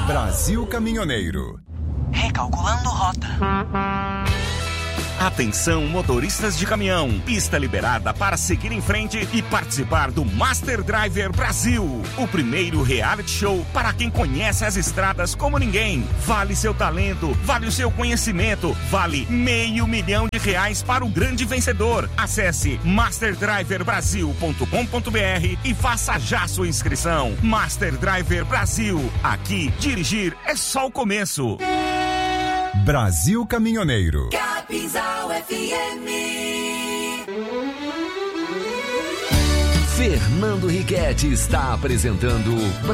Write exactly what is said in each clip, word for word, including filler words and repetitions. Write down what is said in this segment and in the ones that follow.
Brasil Caminhoneiro. Recalculando rota. Atenção, motoristas de caminhão, pista liberada para seguir em frente e participar do Master Driver Brasil, o primeiro reality show para quem conhece as estradas como ninguém. Vale seu talento, vale o seu conhecimento, vale meio milhão de reais para o grande vencedor. Acesse master driver brasil ponto com ponto b r e faça já sua inscrição. Master Driver Brasil, aqui dirigir é só o começo. Brasil Caminhoneiro. Capinzal F M. Fernando Riquetti está apresentando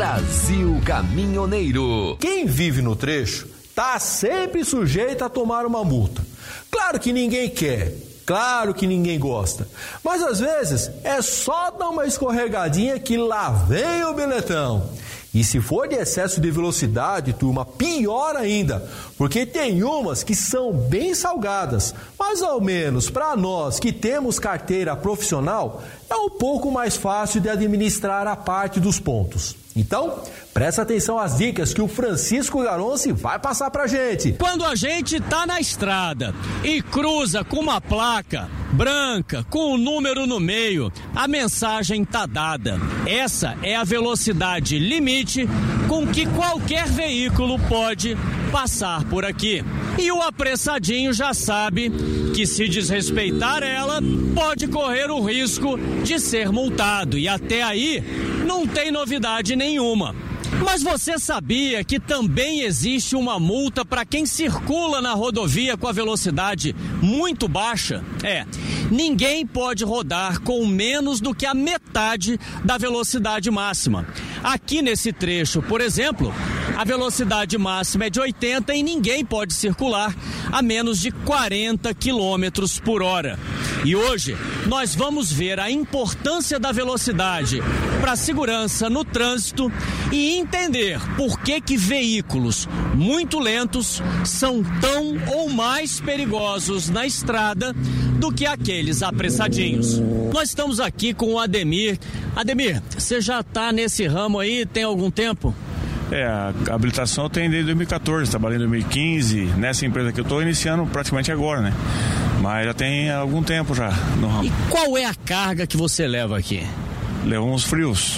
Brasil Caminhoneiro. Quem vive no trecho tá sempre sujeito a tomar uma multa. Claro que ninguém quer, claro que ninguém gosta, mas às vezes é só dar uma escorregadinha que lá vem o bilhetão. E se for de excesso de velocidade, turma, pior ainda, porque tem umas que são bem salgadas, mas ao menos para nós que temos carteira profissional, é um pouco mais fácil de administrar a parte dos pontos. Então, presta atenção às dicas que o Francisco Garonci vai passar pra gente. Quando a gente tá na estrada e cruza com uma placa branca com o um número no meio, a mensagem tá dada. Essa é a velocidade limite com que qualquer veículo pode passar por aqui. E o apressadinho já sabe que se desrespeitar ela, pode correr o risco de ser multado. E até aí, não tem novidade nenhuma. Mas você sabia que também existe uma multa para quem circula na rodovia com a velocidade muito baixa? É, ninguém pode rodar com menos do que a metade da velocidade máxima. Aqui nesse trecho, por exemplo, a velocidade máxima é de oitenta e ninguém pode circular a menos de quarenta quilômetros por hora. E hoje nós vamos ver a importância da velocidade para a segurança no trânsito e entender por que que veículos muito lentos são tão ou mais perigosos na estrada do que aqueles apressadinhos. Nós estamos aqui com o Ademir. Ademir, você já está nesse ramo aí tem algum tempo? É, a habilitação eu tenho desde dois mil e quatorze, trabalhei em dois mil e quinze, nessa empresa que eu estou iniciando praticamente agora, né? Mas já tem algum tempo já no ramo. E qual é a carga que você leva aqui? Levo uns frios,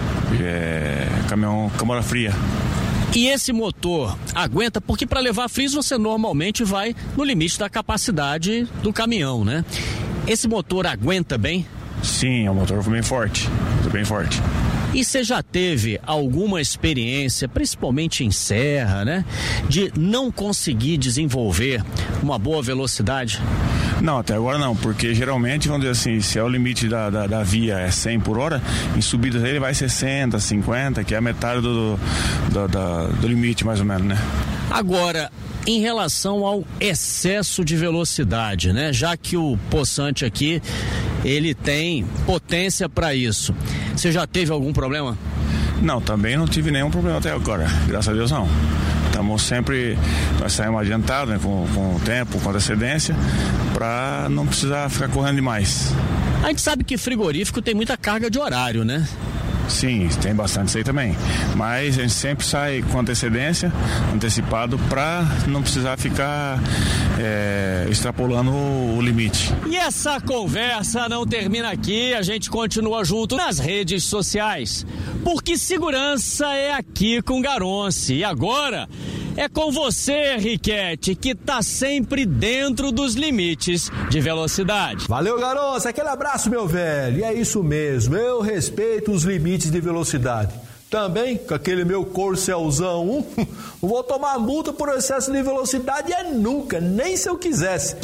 é, caminhão câmara fria. E esse motor aguenta, porque para levar frios você normalmente vai no limite da capacidade do caminhão, né? Esse motor aguenta bem? Sim, é um motor bem forte, bem forte. E você já teve alguma experiência, principalmente em serra, né? De não conseguir desenvolver uma boa velocidade? Não, até agora não, porque geralmente, vamos dizer assim, se é o limite da, da, da via é cem por hora, em subidas ele vai sessenta, cinquenta, que é a metade do, do, do, do limite mais ou menos, né? Agora, em relação ao excesso de velocidade, né? Já que o poçante aqui, ele tem potência para isso. Você já teve algum problema? Não, também não tive nenhum problema até agora, graças a Deus não. Estamos sempre, nós saímos adiantados, né, com, com o tempo, com antecedência, para não precisar ficar correndo demais. A gente sabe que frigorífico tem muita carga de horário, né? Sim, tem bastante isso aí também, mas a gente sempre sai com antecedência, antecipado, para não precisar ficar é, extrapolando o, o limite. E essa conversa não termina aqui, a gente continua junto nas redes sociais, porque segurança é aqui com Garonci. E agora é com você, Riquetti, que tá sempre dentro dos limites de velocidade. Valeu, Garonci, aquele abraço, meu velho. E é isso mesmo, eu respeito os limites de velocidade. Também, com aquele meu Corcelzão, um, não vou tomar multa por excesso de velocidade é nunca, nem se eu quisesse.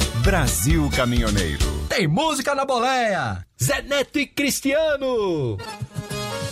Brasil Caminhoneiro. Tem música na boleia, Zé Neto e Cristiano.